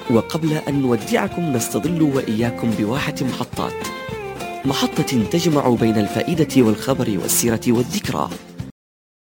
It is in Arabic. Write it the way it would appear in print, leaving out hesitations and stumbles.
وقبل أن نودعكم نستظل وإياكم بواحة محطة تجمع بين الفائدة والخبر والسيرة والذكرى.